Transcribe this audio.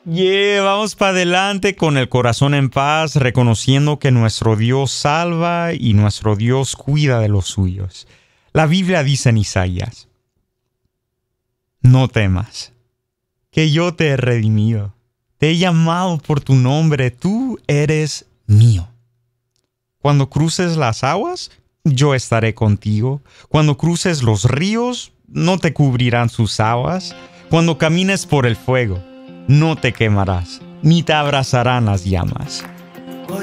Vamos para adelante con el corazón en paz, reconociendo que nuestro Dios salva y nuestro Dios cuida de los suyos. La Biblia dice en Isaías: no temas, que yo te he redimido. Te he llamado por tu nombre, tú eres mío. Cuando cruces las aguas, yo estaré contigo. Cuando cruces los ríos, no te cubrirán sus aguas. Cuando camines por el fuego, no te quemarás, ni te abrazarán las llamas.